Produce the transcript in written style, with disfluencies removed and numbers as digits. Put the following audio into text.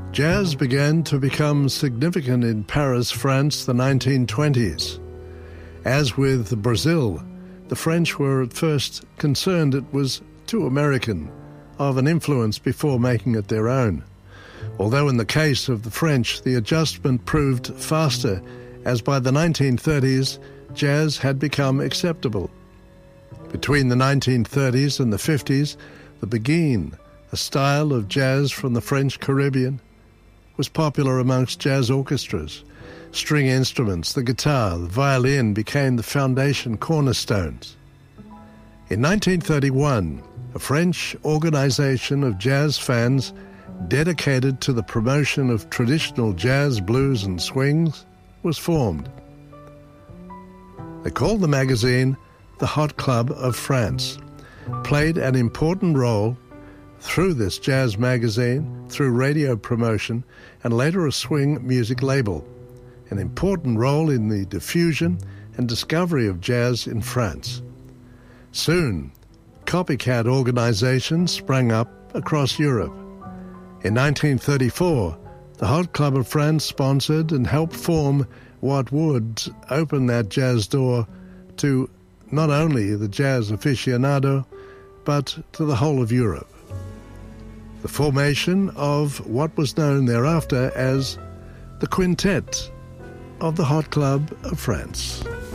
Jazz began to become significant in Paris, France, the 1920s. As with Brazil, the French were at first concerned it was too American of an influence before making it their own. Although in the case of the French, the adjustment proved faster, as by the 1930s, jazz had become acceptable. Between the 1930s and the 50s, the biguine, a style of jazz from the French Caribbean, was popular amongst jazz orchestras. String instruments, the guitar, the violin became the foundation cornerstones. In 1931, a French organization of jazz fans dedicated to the promotion of traditional jazz, blues, and swings was formed. They called the magazine the Hot Club of France, played an important role through this jazz magazine, through radio promotion, and later a swing music label, an important role in the diffusion and discovery of jazz in France. Soon, copycat organizations sprang up across Europe. In 1934, the Hot Club of France sponsored and helped form what would open that jazz door to not only the jazz aficionado, but to the whole of Europe. The formation of what was known thereafter as the Quintet of the Hot Club of France.